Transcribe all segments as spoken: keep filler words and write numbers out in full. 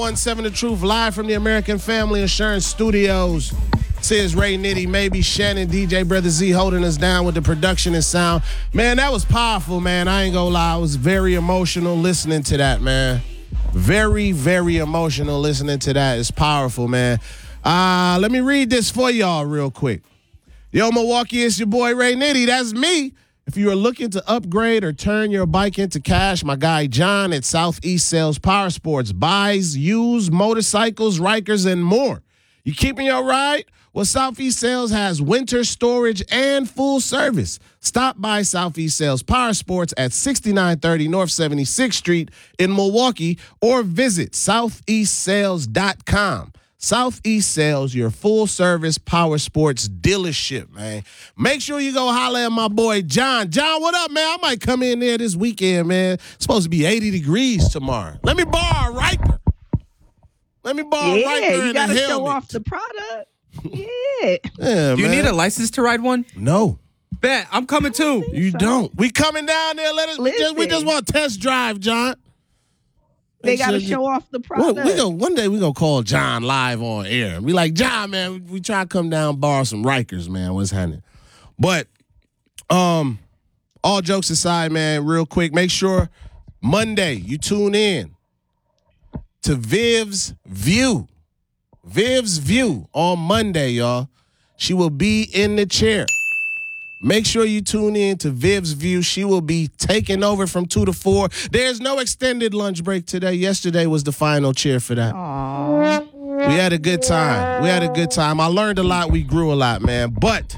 one seven The Truth, live from the American Family Insurance Studios. Says Ray Nitty, maybe Shannon, D J Brother Z holding us down with the production and sound. Man, that was powerful, man. I ain't gonna lie. I was very emotional listening to that, man. Very, very emotional listening to that. It's powerful, man. Uh, let me read this for y'all real quick. Yo, Milwaukee, it's your boy Ray Nitty. That's me. If you are looking to upgrade or turn your bike into cash, my guy John at Southeast Sales Power Sports buys used motorcycles, Rikers, and more. You keeping your ride? Well, Southeast Sales has winter storage and full service. Stop by Southeast Sales Power Sports at sixty-nine thirty North seventy-sixth Street in Milwaukee or visit southeast sales dot com. Southeast Sales, your full-service power sports dealership, man. Make sure you go holler at my boy John. John, what up, man? I might come in there this weekend, man. It's supposed to be eighty degrees tomorrow. Let me borrow a Riker. Let me borrow yeah, a Riker you and a gotta helmet. show off the product. Yeah. Yeah, Do you man. need a license to ride one? No. Bet. I'm coming too. You so. don't. We coming down there. Let us. We just, we just want to test drive, John. They Make got to sure- show off the Well, product. we gonna, one day we going to call John live on air. We like, John, man, we try to come down and borrow some Rikers, man. What's happening? But um, all jokes aside, man, real quick, make sure Monday you tune in to Viv's View. Viv's View on Monday, y'all. She will be in the chair. Make sure you tune in to Viv's View. She will be taking over from two to four. There's no extended lunch break today. Yesterday was the final cheer for that. Aww. We had a good time. We had a good time. I learned a lot. We grew a lot, man. But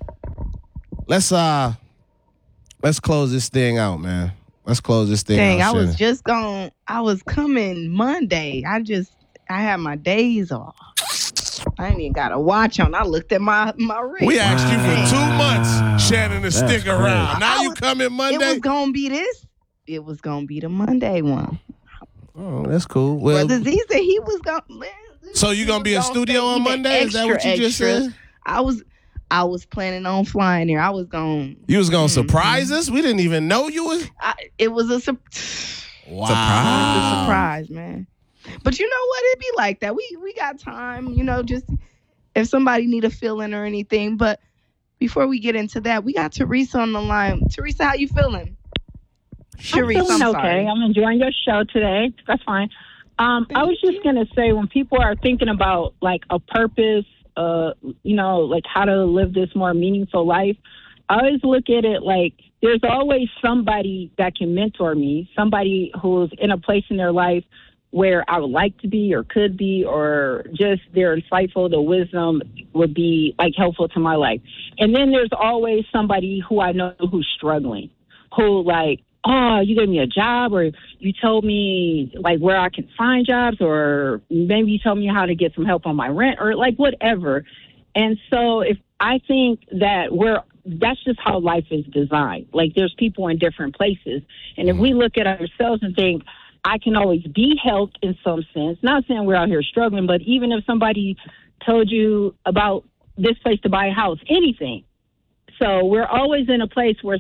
let's uh let's close this thing out, man. Let's close this thing Dang, out. I was Shannon. just going, I was coming Monday. I just, I had my days off. I ain't even got a watch on. I looked at my, my ring. We asked you for two months, Shannon, to stick crazy. around. Now I you was- come in It Monday. was going to be this. It was going to be the Monday one. Oh, that's cool. Well, Brother Z said he was going to. so you gonna be in studio on Monday? Is that what you just said? I was, I was planning on flying there. I was going. You was gonna Mhm. surprise us? We didn't even know you was. I, it was a, sur- Wow. it was a surprise, man. But you know what? It'd be like that. We we got time, you know, just if somebody need a fill-in or anything. But before we get into that, we got Teresa on the line. Teresa, how you feeling? Sharice, I'm feeling I'm okay. sorry. I'm enjoying your show today. That's fine. Um, I was just gonna say, when people are thinking about like a purpose, uh, you know, like how to live this more meaningful life, I always look at it like there's always somebody that can mentor me, somebody who's in a place in their life where I would like to be or could be, or just they're insightful, the wisdom would be like helpful to my life. And then there's always somebody who I know who's struggling, who like, oh, you gave me a job, or you told me like where I can find jobs, or maybe you told me how to get some help on my rent, or like whatever. And so if I think that we're, that's just how life is designed. Like there's people in different places. And if we look at ourselves and think, I can always be helped in some sense, not saying we're out here struggling, but even if somebody told you about this place to buy a house, anything. So we're always in a place where